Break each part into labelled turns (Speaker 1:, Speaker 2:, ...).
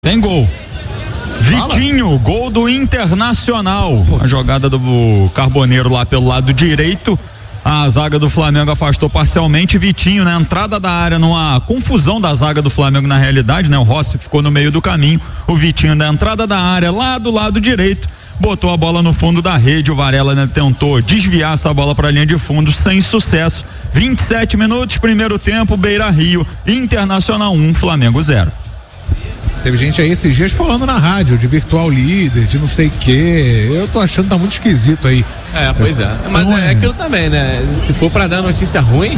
Speaker 1: Tem gol. Vitinho, gol do Internacional. A jogada do Carboneiro lá pelo lado direito. A zaga do Flamengo afastou parcialmente. Vitinho na entrada da área, numa confusão da zaga do Flamengo na realidade, né? O Rossi ficou no meio do caminho. O Vitinho na entrada da área, lá do lado direito, botou a bola no fundo da rede. O Varela, né, tentou desviar essa bola para a linha de fundo sem sucesso. 27 minutos, primeiro tempo, Beira-Rio, Internacional 1, Flamengo 0.
Speaker 2: Teve gente aí esses dias falando na rádio de virtual líder, de não sei o quê. Eu tô achando que tá muito esquisito aí.
Speaker 3: Pois é. Mas é aquilo também, né? Se for pra dar notícia ruim,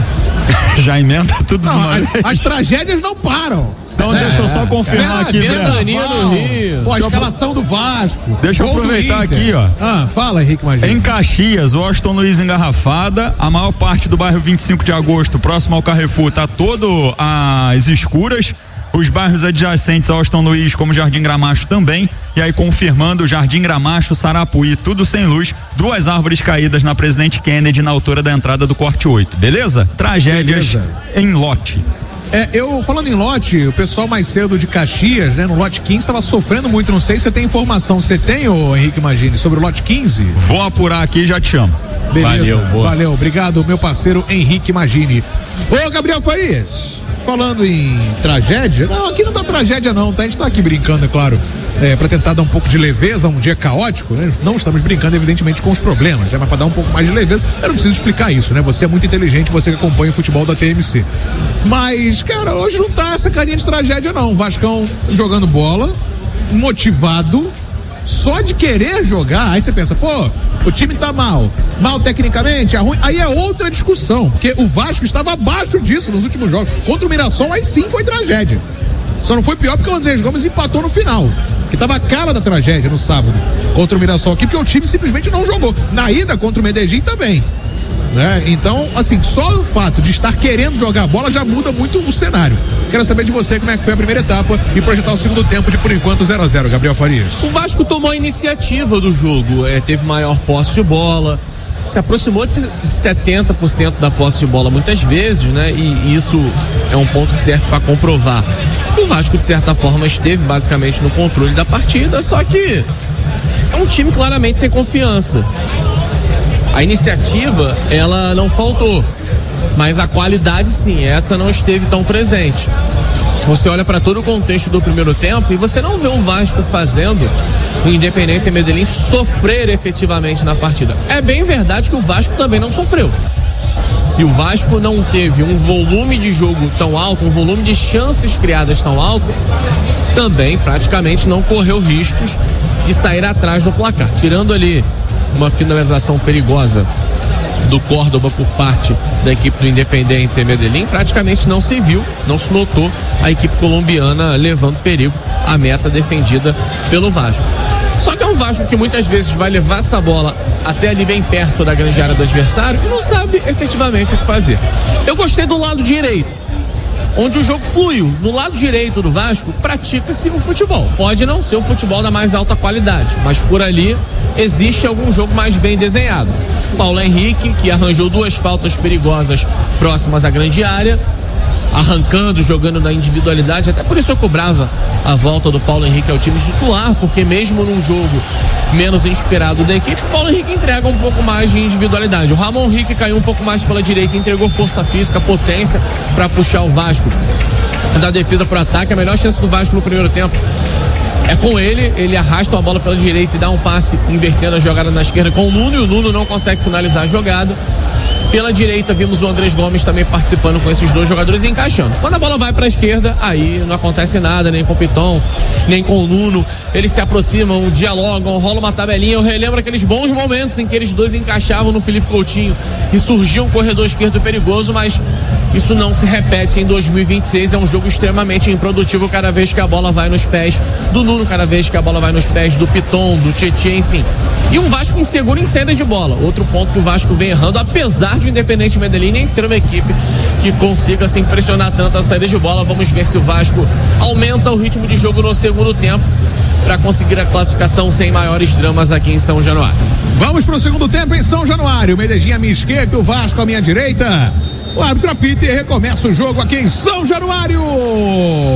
Speaker 1: já emenda tudo.
Speaker 2: Não, as tragédias não param.
Speaker 1: Então deixa eu só confirmar aqui.
Speaker 3: Ventania no Rio.
Speaker 2: A escalação do Vasco.
Speaker 1: Deixa eu aproveitar aqui, ó.
Speaker 2: Fala, Henrique Magini.
Speaker 1: Em Caxias, Washington Luiz engarrafada. A maior parte do bairro 25 de Agosto, próximo ao Carrefour, tá todo às escuras. Os bairros adjacentes ao Washington Luiz, como Jardim Gramacho também, e aí confirmando Jardim Gramacho, Sarapuí, tudo sem luz, 2 árvores caídas na Presidente Kennedy na altura da entrada do Corte 8, beleza? Tragédias em lote.
Speaker 2: Eu falando em lote, o pessoal mais cedo de Caxias, né, no lote 15, estava sofrendo muito, não sei se você tem informação, você tem, ô Henrique Magini, sobre o lote 15?
Speaker 1: Vou apurar aqui e já te chamo.
Speaker 2: Beleza, valeu, obrigado, meu parceiro Henrique Magini. Ô, Gabriel Farias, falando em tragédia, não, aqui não tá tragédia não, tá? A gente tá aqui brincando, é claro, pra tentar dar um pouco de leveza a um dia caótico, né? Não estamos brincando, evidentemente, com os problemas, né? Mas pra dar um pouco mais de leveza, eu não preciso explicar isso, né? Você é muito inteligente, você que acompanha o futebol da TMC. Mas, cara, hoje não tá essa carinha de tragédia não, Vascão jogando bola, motivado, só de querer jogar, aí você pensa, pô, o time tá mal tecnicamente, é ruim, aí é outra discussão, porque o Vasco estava abaixo disso nos últimos jogos, contra o Mirassol, aí sim foi tragédia, só não foi pior porque o Andrés Gomes empatou no final, que tava a cara da tragédia no sábado, contra o Mirassol aqui, porque o time simplesmente não jogou, na ida contra o Medellín também, né? Então, assim, só o fato de estar querendo jogar bola já muda muito o cenário. Quero saber de você como é que foi a primeira etapa e projetar o segundo tempo de, por enquanto, 0-0, Gabriel Farias.
Speaker 3: O Vasco tomou a iniciativa do jogo, teve maior posse de bola, se aproximou de 70% da posse de bola muitas vezes, né? E isso é um ponto que serve para comprovar que o Vasco, de certa forma, esteve basicamente no controle da partida, só que é um time claramente sem confiança. A iniciativa, ela não faltou, mas a qualidade sim, essa não esteve tão presente. Você olha para todo o contexto do primeiro tempo e você não vê o Vasco fazendo o Independiente Medellín sofrer efetivamente na partida. É bem verdade que o Vasco também não sofreu. Se o Vasco não teve um volume de jogo tão alto, um volume de chances criadas tão alto, também praticamente não correu riscos de sair atrás do placar. Tirando ali uma finalização perigosa do Córdoba por parte da equipe do Independiente Medellín, praticamente não se viu, não se notou a equipe colombiana levando perigo à meta defendida pelo Vasco. Só que é um Vasco que muitas vezes vai levar essa bola até ali bem perto da grande área do adversário e não sabe efetivamente o que fazer. Eu gostei do lado direito, onde o jogo fluiu. No lado direito do Vasco, pratica-se um futebol. Pode não ser um futebol da mais alta qualidade, mas por ali existe algum jogo mais bem desenhado. Paulo Henrique, que arranjou 2 faltas perigosas próximas à grande área, arrancando, jogando na individualidade, até por isso eu cobrava a volta do Paulo Henrique ao time titular, porque mesmo num jogo menos inspirado da equipe, o Paulo Henrique entrega um pouco mais de individualidade. O Ramon Henrique caiu um pouco mais pela direita, entregou força física, potência para puxar o Vasco da defesa para o ataque. A melhor chance do Vasco no primeiro tempo é com ele arrasta a bola pela direita e dá um passe invertendo a jogada na esquerda com o Nuno, e o Nuno não consegue finalizar a jogada. Pela direita vimos o Andrés Gomes também participando com esses 2 jogadores e encaixando. Quando a bola vai para a esquerda, aí não acontece nada, nem com o Piton, nem com o Nuno. Eles se aproximam, dialogam, rola uma tabelinha. Eu relembro aqueles bons momentos em que eles 2 encaixavam no Felipe Coutinho e surgia um corredor esquerdo perigoso, mas isso não se repete em 2026. É um jogo extremamente improdutivo cada vez que a bola vai nos pés do Nuno, cada vez que a bola vai nos pés do Piton, do Tietê, enfim. E um Vasco inseguro em saída de bola. Outro ponto que o Vasco vem errando, apesar de o Independiente Medellín nem ser uma equipe que consiga se impressionar tanto a saída de bola. Vamos ver se o Vasco aumenta o ritmo de jogo no segundo tempo para conseguir a classificação sem maiores dramas aqui em São Januário.
Speaker 2: Vamos para o segundo tempo em São Januário. Medellín à minha esquerda, o Vasco à minha direita. O árbitro apita e recomeça o jogo aqui em São Januário.